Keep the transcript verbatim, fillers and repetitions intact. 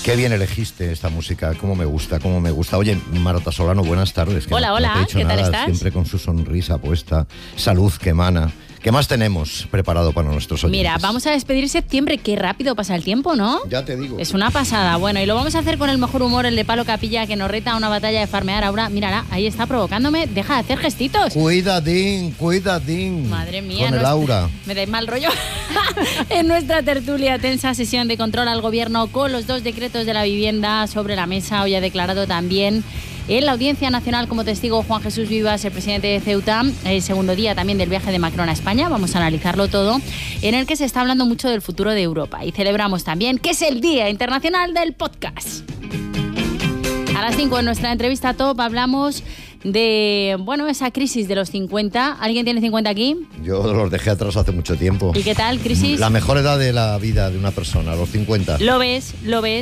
Qué bien elegiste esta música, cómo me gusta, cómo me gusta. Oye, Marta Solano, buenas tardes. Que hola, no, hola, no te he dicho ¿qué nada, tal estás? Siempre con su sonrisa puesta, salud que emana. ¿Qué más tenemos preparado para nuestros oyentes? Mira, vamos a despedir septiembre, qué rápido pasa el tiempo, ¿no? Ya te digo. Es una pasada. Bueno, y lo vamos a hacer con el mejor humor, el de Palo Capilla, que nos reta a una batalla de farmear. Ahora, mírala, ahí está provocándome. Deja de hacer gestitos. Cuidadín, cuidadín. Madre mía. Con el no aura. Me dais mal rollo. En nuestra tertulia, tensa sesión de control al gobierno con los dos decretos de la vivienda sobre la mesa. Hoy ha declarado también en la Audiencia Nacional como testigo Juan Jesús Vivas, el presidente de Ceuta, el segundo día también del viaje de Macron a España. Vamos a analizarlo todo, en el que se está hablando mucho del futuro de Europa. Y celebramos también que es el Día Internacional del Podcast. A las cinco en nuestra entrevista top hablamos de, bueno, esa crisis de los cincuenta. ¿Alguien tiene cincuenta aquí? Yo los dejé atrás hace mucho tiempo. ¿Y qué tal, crisis? La mejor edad de la vida de una persona, los cincuenta. Lo ves, lo ves.